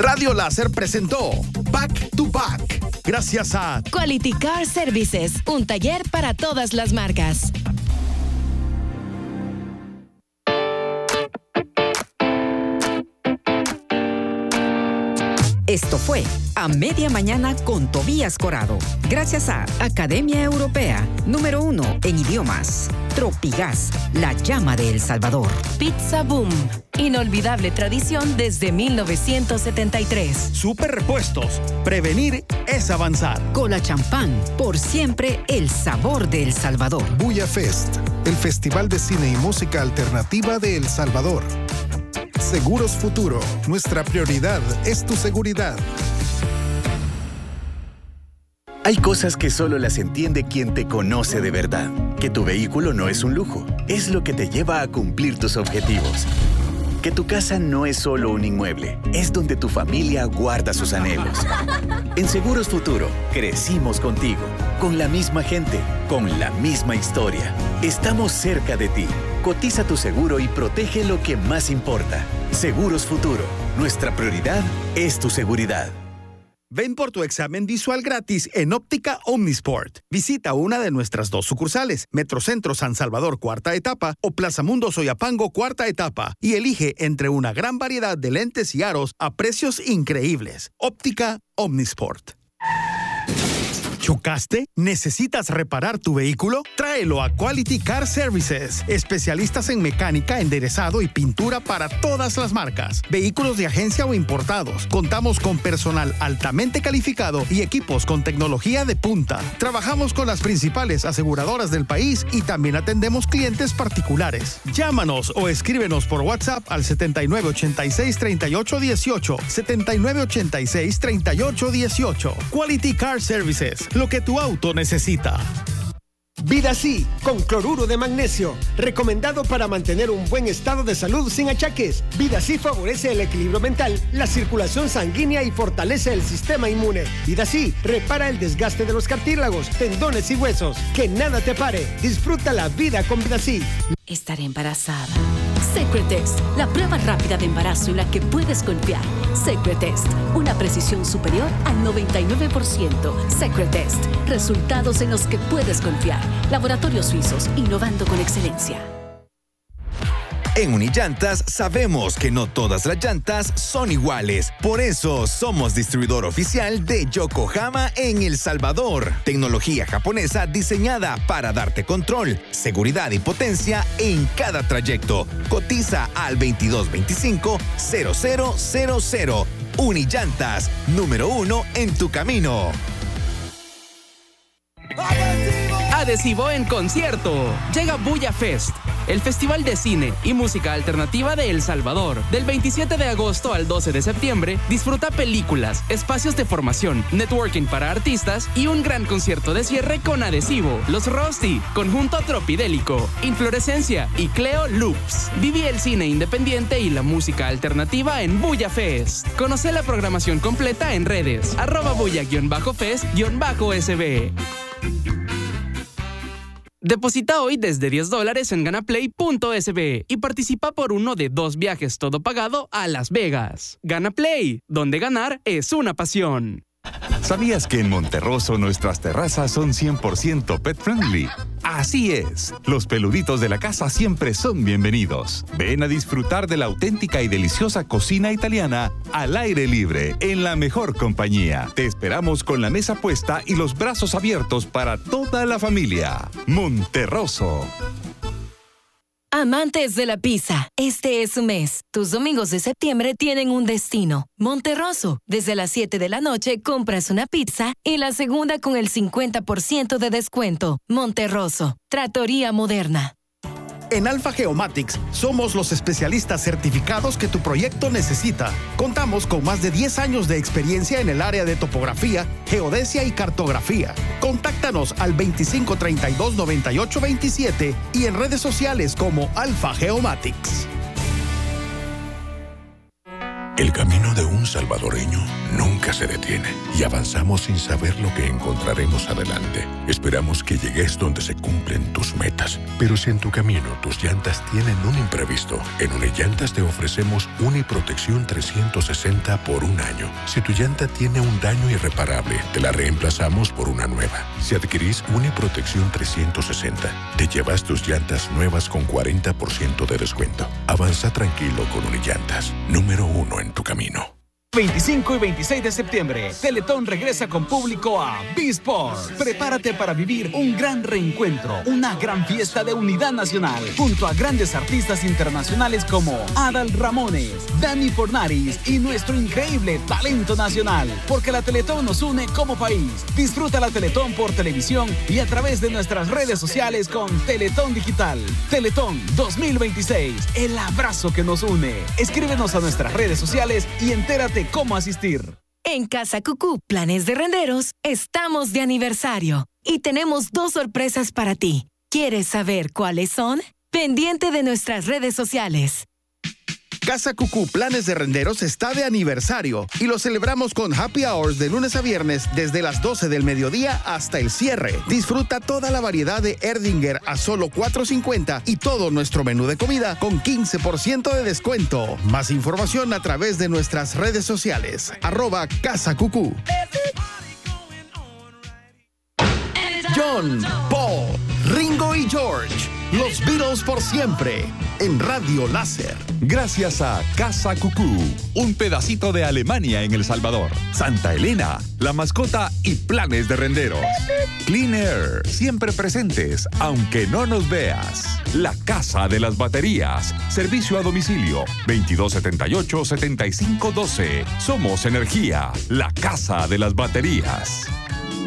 Radio Láser presentó Back to Back. Gracias a Quality Car Services, un taller para todas las marcas. Esto fue A Media Mañana con Tobías Corrado. Gracias a Academia Europea, número 1 en idiomas. Tropigas, la llama de El Salvador. Pizza Boom, inolvidable tradición desde 1973. Super Repuestos. Prevenir es avanzar. Cola Champán, por siempre el sabor de El Salvador. Bulla Fest, el festival de cine y música alternativa de El Salvador. Seguros Futuro, nuestra prioridad es tu seguridad. Hay cosas que solo las entiende quien te conoce de verdad. Que tu vehículo no es un lujo, es lo que te lleva a cumplir tus objetivos. Que tu casa no es solo un inmueble, es donde tu familia guarda sus anhelos. En Seguros Futuro, crecimos contigo, con la misma gente, con la misma historia. Estamos cerca de ti. Cotiza tu seguro y protege lo que más importa. Seguros Futuro, nuestra prioridad es tu seguridad. Ven por tu examen visual gratis en Óptica Omnisport. Visita una de nuestras 2 sucursales, Metrocentro San Salvador cuarta etapa o Plaza Mundo Soyapango cuarta etapa, y elige entre una gran variedad de lentes y aros a precios increíbles. Óptica Omnisport. ¿Chocaste? ¿Necesitas reparar tu vehículo? Tráelo a Quality Car Services. Especialistas en mecánica, enderezado y pintura para todas las marcas. Vehículos de agencia o importados. Contamos con personal altamente calificado y equipos con tecnología de punta. Trabajamos con las principales aseguradoras del país y también atendemos clientes particulares. Llámanos o escríbenos por WhatsApp al 7986-3818. 7986-3818. Quality Car Services. Lo que tu auto necesita. VidaSee con cloruro de magnesio, recomendado para mantener un buen estado de salud sin achaques. VidaSee favorece el equilibrio mental, la circulación sanguínea y fortalece el sistema inmune. VidaSee repara el desgaste de los cartílagos, tendones y huesos. Que nada te pare. Disfruta la vida con VidaSee. Estaré embarazada. Secretest, la prueba rápida de embarazo en la que puedes confiar. Secretest, una precisión superior al 99%. Secretest, resultados en los que puedes confiar. Laboratorios Suizos, innovando con excelencia. En Unillantas sabemos que no todas las llantas son iguales. Por eso somos distribuidor oficial de Yokohama en El Salvador. Tecnología japonesa diseñada para darte control, seguridad y potencia en cada trayecto. Cotiza al 2225-0000. Unillantas, número 1 en tu camino. Adhesivo en concierto. Llega Bulla Fest, el festival de cine y música alternativa de El Salvador. Del 27 de agosto al 12 de septiembre, disfruta películas, espacios de formación, networking para artistas y un gran concierto de cierre con Adhesivo, Los Rosti, Conjunto Tropidélico, Inflorescencia y Cleo Loops. Vive el cine independiente y la música alternativa en Bulla Fest. Conoce la programación completa en redes, @bulla_fest_sb. Deposita hoy desde $10 en ganaplay.sb y participa por uno de 2 viajes todo pagado a Las Vegas. Ganaplay, donde ganar es una pasión. ¿Sabías que en Monterroso nuestras terrazas son 100% pet friendly? Así es, los peluditos de la casa siempre son bienvenidos. Ven a disfrutar de la auténtica y deliciosa cocina italiana al aire libre, en la mejor compañía. Te esperamos con la mesa puesta y los brazos abiertos para toda la familia. Monterroso. Amantes de la pizza, este es su mes. Tus domingos de septiembre tienen un destino. Monterroso. Desde las 7 de la noche compras una pizza y la segunda con el 50% de descuento. Monterroso. Trattoria moderna. En Alfa Geomatics somos los especialistas certificados que tu proyecto necesita. Contamos con más de 10 años de experiencia en el área de topografía, geodesia y cartografía. Contáctanos al 2532-9827 y en redes sociales como Alfa Geomatics. El camino de un salvadoreño nunca se detiene y avanzamos sin saber lo que encontraremos adelante. Esperamos que llegues donde se cumplen tus metas. Pero si en tu camino tus llantas tienen un imprevisto, en Unillantas te ofrecemos Uniprotección 360 por un año. Si tu llanta tiene un daño irreparable, te la reemplazamos por una nueva. Si adquirís Uniprotección 360, te llevas tus llantas nuevas con 40% de descuento. Avanza tranquilo con Unillantas. Número 1 en tu camino. 25 y 26 de septiembre, Teletón regresa con público a B-Sport. Prepárate para vivir un gran reencuentro, una gran fiesta de unidad nacional, junto a grandes artistas internacionales como Adal Ramones, Dani Fornaris y nuestro increíble talento nacional. Porque la Teletón nos une como país. Disfruta la Teletón por televisión y a través de nuestras redes sociales con Teletón Digital. Teletón 2026, el abrazo que nos une. Escríbenos a nuestras redes sociales y entérate cómo asistir. En Casa Cucú Planes de Renderos estamos de aniversario y tenemos 2 sorpresas para ti. ¿Quieres saber cuáles son? Pendiente de nuestras redes sociales. Casa Cucú Planes de Renderos está de aniversario y lo celebramos con happy hours de lunes a viernes desde las 12 del mediodía hasta el cierre. Disfruta toda la variedad de Erdinger a solo $4.50 y todo nuestro menú de comida con 15% de descuento. Más información a través de nuestras redes sociales. @Casa Cucú. John, Paul, Ringo y George. Los Beatles por siempre, en Radio Láser. Gracias a Casa Cucú, un pedacito de Alemania en El Salvador. Santa Elena, la mascota y Planes de Renderos. Clean Air, siempre presentes, aunque no nos veas. La Casa de las Baterías, servicio a domicilio, 2278-7512. Somos Energía, la Casa de las Baterías.